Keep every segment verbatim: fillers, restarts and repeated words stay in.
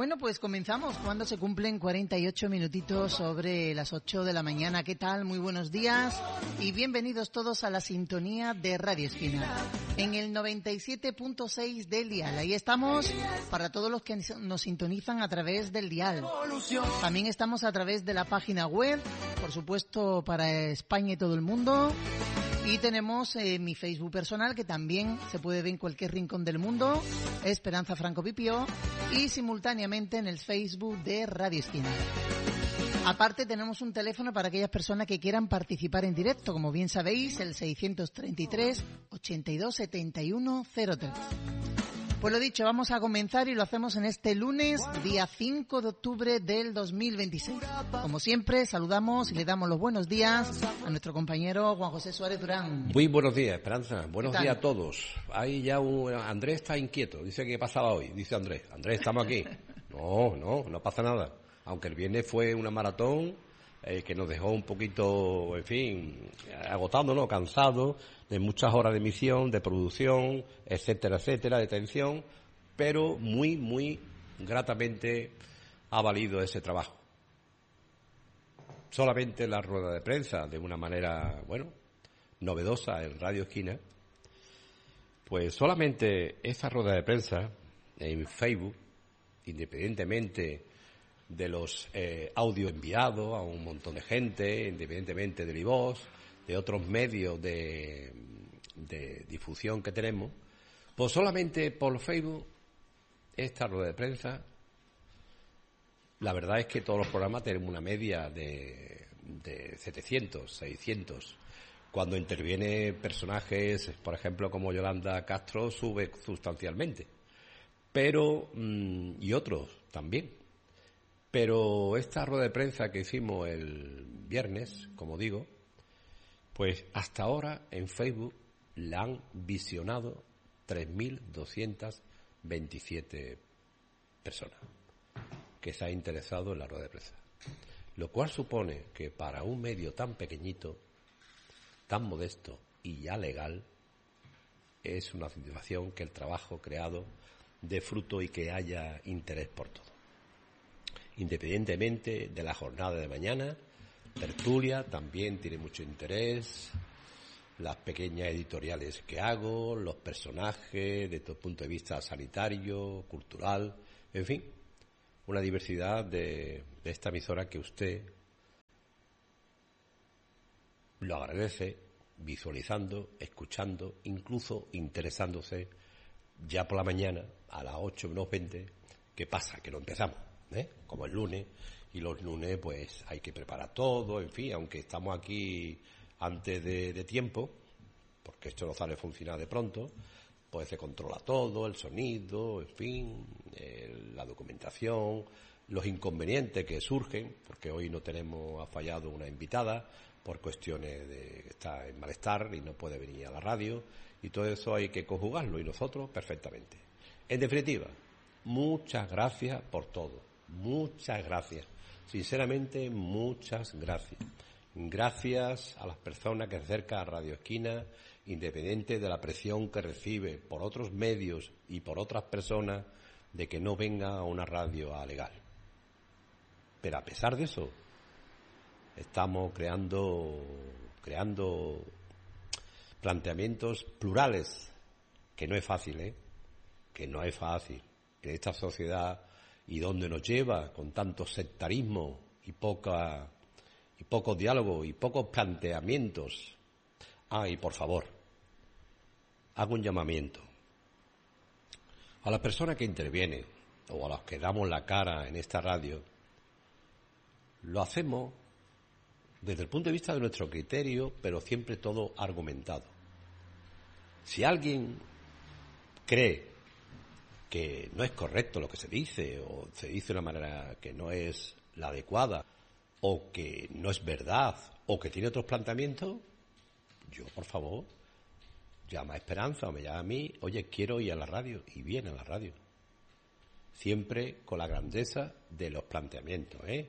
Bueno, pues comenzamos cuando se cumplen cuarenta y ocho minutitos sobre las ocho de la mañana. ¿Qué tal? Muy buenos días y bienvenidos todos a la sintonía de Radio Esquina en el noventa y siete punto seis del dial. Ahí estamos para todos los que nos sintonizan a través del dial. También estamos a través de la página web, por supuesto para España y todo el mundo. Y tenemos eh, mi Facebook personal, que también se puede ver en cualquier rincón del mundo, Esperanza Franco Pipio, y simultáneamente en el Facebook de Radio Esquina. Aparte tenemos un teléfono para aquellas personas que quieran participar en directo, como bien sabéis, el seiscientos treinta y tres, ochenta y dos, setenta y uno cero tres. Pues lo dicho, vamos a comenzar y lo hacemos en este lunes, día cinco de octubre del dos mil veintiséis. Como siempre, saludamos y le damos los buenos días a nuestro compañero Juan José Suárez Durán. Muy buenos días, Esperanza. Buenos días a todos. Ahí ya un... Andrés está inquieto. Dice que pasaba hoy. Dice Andrés. Andrés, estamos aquí. No, no, no pasa nada. Aunque el viernes fue una maratón eh, que nos dejó un poquito, en fin, agotado, ¿no? Cansado de muchas horas de emisión, de producción, etcétera, etcétera, de tensión, pero muy, muy gratamente ha valido ese trabajo. Solamente la rueda de prensa, de una manera, bueno, novedosa en Radio Esquina, pues solamente esa rueda de prensa en Facebook, independientemente de los eh, audios enviados a un montón de gente, independientemente del iVoz, de otros medios de, de difusión que tenemos, pues solamente por Facebook, esta rueda de prensa, la verdad es que todos los programas tenemos una media de, de setecientos, seiscientos. Cuando interviene personajes, por ejemplo, como Yolanda Castro, sube sustancialmente. Pero, mmm, y otros también. Pero esta rueda de prensa que hicimos el viernes, como digo, pues hasta ahora en Facebook la han visionado tres mil doscientas veintisiete personas que se han interesado en la rueda de prensa. Lo cual supone que para un medio tan pequeñito, tan modesto y ya legal, es una satisfacción que el trabajo creado dé fruto y que haya interés por todo. Independientemente de la jornada de mañana, tertulia también tiene mucho interés, las pequeñas editoriales que hago, los personajes desde el punto de vista sanitario, cultural, en fin, una diversidad de, de esta emisora que usted lo agradece visualizando, escuchando, incluso interesándose ya por la mañana a las ocho menos veinte. ¿Qué pasa? Que lo empezamos, ¿eh? Como el lunes, y los lunes pues hay que preparar todo, en fin, aunque estamos aquí antes de, de tiempo, porque esto no sale a funcionar de pronto, pues se controla todo, el sonido, en fin, eh, la documentación, los inconvenientes que surgen, porque hoy no tenemos, ha fallado una invitada por cuestiones de que está en malestar y no puede venir a la radio, y todo eso hay que conjugarlo, y nosotros perfectamente. En definitiva, muchas gracias por todo, muchas gracias, sinceramente muchas gracias. Gracias a las personas que se acercan a Radio Esquina, independiente de la presión que recibe por otros medios y por otras personas de que no venga a una radio a legal. Pero a pesar de eso, estamos creando, creando planteamientos plurales, que no es fácil, ¿eh? Que no es fácil en esta sociedad y donde nos lleva con tanto sectarismo y poca y poco diálogo y pocos planteamientos. Ah, y por favor, hago un llamamiento a las personas que intervienen o a las que damos la cara en esta radio. Lo hacemos desde el punto de vista de nuestro criterio, pero siempre todo argumentado. Si alguien cree que no es correcto lo que se dice, o se dice de una manera que no es la adecuada, o que no es verdad, o que tiene otros planteamientos, yo, por favor, llama a Esperanza o me llama a mí, oye, quiero ir a la radio, y viene a la radio. Siempre con la grandeza de los planteamientos, ¿eh?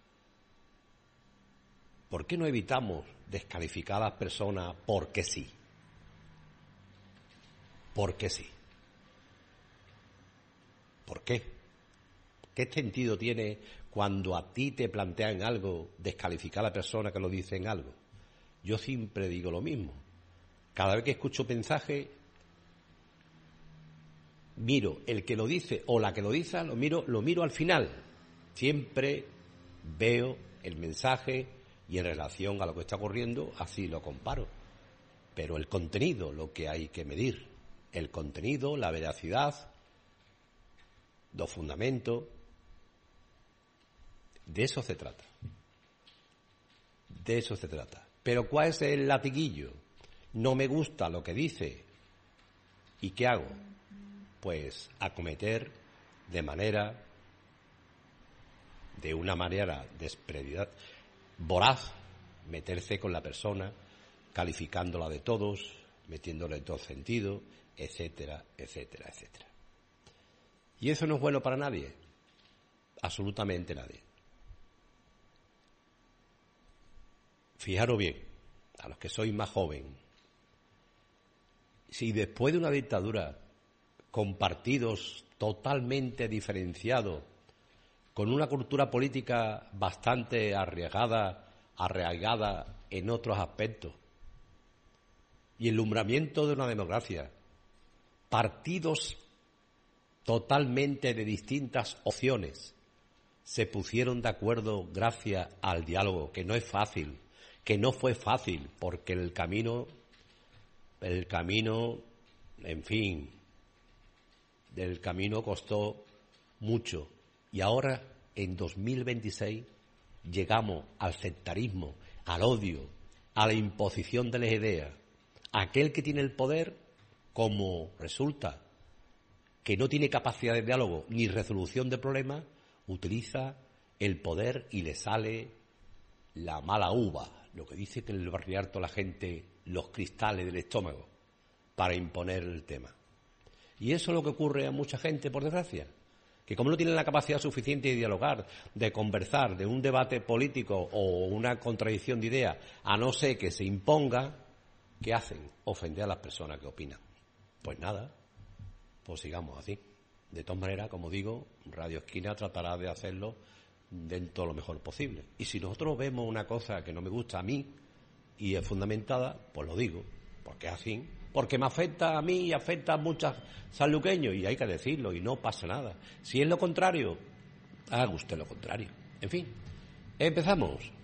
¿Por qué no evitamos descalificar a las personas porque sí? Porque sí. ¿Por qué? ¿Qué sentido tiene cuando a ti te plantean algo, descalificar a la persona que lo dice en algo? Yo siempre digo lo mismo. Cada vez que escucho mensaje, miro el que lo dice o la que lo dice, lo miro, lo miro al final. Siempre veo el mensaje y en relación a lo que está ocurriendo, así lo comparo. Pero el contenido, lo que hay que medir, el contenido, la veracidad, los fundamentos, de eso se trata. De eso se trata. Pero ¿cuál es el latiguillo? No me gusta lo que dice. ¿Y qué hago? Pues acometer de manera, de una manera desprevidada, voraz, meterse con la persona, calificándola de todos, metiéndole en todo sentido, etcétera, etcétera, etcétera. ¿Y eso no es bueno para nadie? Absolutamente nadie. Fijaros bien, a los que sois más joven, si después de una dictadura con partidos totalmente diferenciados, con una cultura política bastante arraigada, arraigada en otros aspectos, y el alumbramiento de una democracia, partidos totalmente de distintas opciones se pusieron de acuerdo gracias al diálogo, que no es fácil, que no fue fácil, porque el camino, el camino, en fin, del camino costó mucho. Y ahora, en dos mil veintiséis, llegamos al sectarismo, al odio, a la imposición de las ideas. Aquel que tiene el poder, como resulta que no tiene capacidad de diálogo ni resolución de problemas, utiliza el poder y le sale la mala uva, lo que dice que en el barrio alto la gente, los cristales del estómago, para imponer el tema. Y eso es lo que ocurre a mucha gente, por desgracia, que como no tienen la capacidad suficiente de dialogar, de conversar, de un debate político o una contradicción de ideas, a no ser que se imponga, ¿qué hacen? Ofender a las personas que opinan. Pues nada, pues sigamos así. De todas maneras, como digo, Radio Esquina tratará de hacerlo dentro de lo mejor posible. Y si nosotros vemos una cosa que no me gusta a mí y es fundamentada, pues lo digo, porque es así, porque me afecta a mí y afecta a muchos sanluqueños, y hay que decirlo, y no pasa nada. Si es lo contrario, haga usted lo contrario. En fin, empezamos.